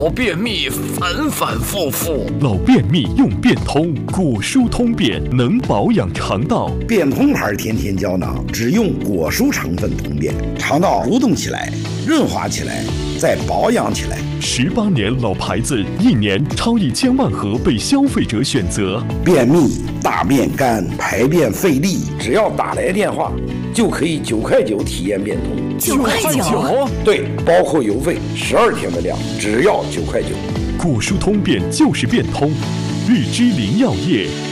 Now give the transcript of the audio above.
我便秘反反复复， 老便秘用便通，果蔬通便能保养肠道。 便通牌甜甜胶囊只用果蔬成分通便，肠道蠕动起来，润滑起来，再保养起来。 18年老牌子，1年超1000万盒被消费者选择。 便秘、大便干、排便费力，只要打来电话，就可以9块9体验便通。 9块9？ 对，包括邮费，12天的量，只要9块9。 果蔬通便就是便通，日之林药业。